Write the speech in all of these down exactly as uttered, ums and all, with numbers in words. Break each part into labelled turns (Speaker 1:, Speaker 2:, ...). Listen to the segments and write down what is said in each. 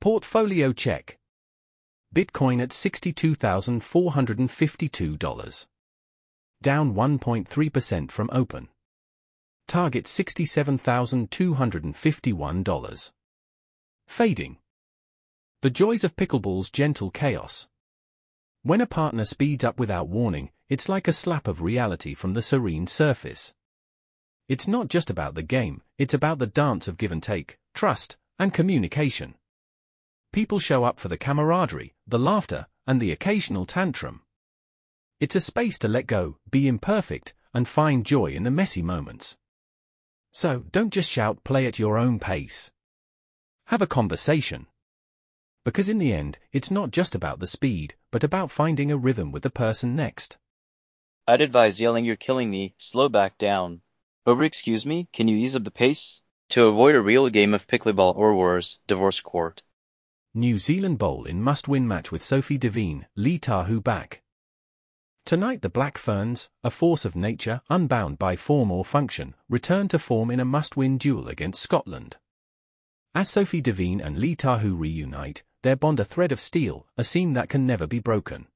Speaker 1: Portfolio check. Bitcoin at sixty-two thousand four hundred fifty-two dollars. Down one point three percent from open. Target sixty-seven thousand two hundred fifty-one dollars. Fading. The joys of pickleball's gentle chaos. When a partner speeds up without warning, it's like a slap of reality from the serene surface. It's not just about the game, it's about the dance of give and take, trust, and communication. People show up for the camaraderie, the laughter, and the occasional tantrum. It's a space to let go, be imperfect, and find joy in the messy moments. So, don't just shout, play at your own pace. Have a conversation. Because in the end, it's not just about the speed, but about finding a rhythm with the person next.
Speaker 2: I'd advise yelling "You're killing me, slow back down." Over excuse me, can you ease up the pace? To avoid a real game of pickleball or worse, divorce court.
Speaker 1: New Zealand Bowl in must-win match with Sophie Devine, Lee Tahu back. Tonight the Black Ferns, a force of nature, unbound by form or function, return to form in a must-win duel against Scotland. As Sophie Devine and Lee Tahu reunite, their bond a thread of steel, a seam that can never be broken.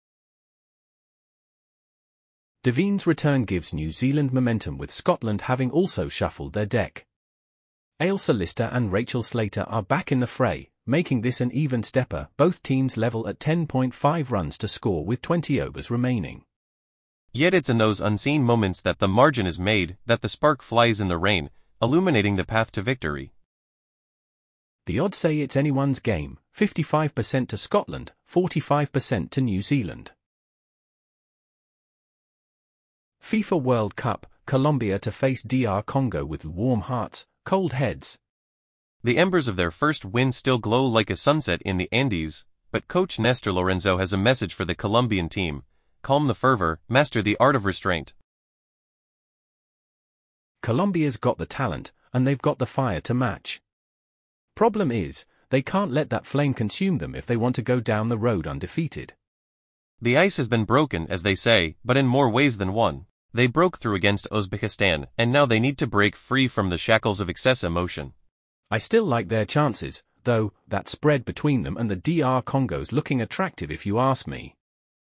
Speaker 1: Devine's return gives New Zealand momentum, with Scotland having also shuffled their deck. Ailsa Lister and Rachel Slater are back in the fray, making this an even stepper. Both teams level at ten point five runs to score with twenty overs remaining.
Speaker 3: Yet it's in those unseen moments that the margin is made, that the spark flies in the rain, illuminating the path to victory.
Speaker 1: The odds say it's anyone's game, fifty-five percent to Scotland, forty-five percent to New Zealand. FIFA World Cup, Colombia to face D R Congo with warm hearts, cold heads.
Speaker 3: The embers of their first win still glow like a sunset in the Andes, but coach Nestor Lorenzo has a message for the Colombian team: calm the fervor, master the art of restraint.
Speaker 1: Colombia's got the talent, and they've got the fire to match. Problem is, they can't let that flame consume them if they want to go down the road undefeated.
Speaker 3: The ice has been broken, as they say, but in more ways than one. They broke through against Uzbekistan, and now they need to break free from the shackles of excess emotion.
Speaker 1: I still like their chances, though. That spread between them and the D R Congo's looking attractive if you ask me.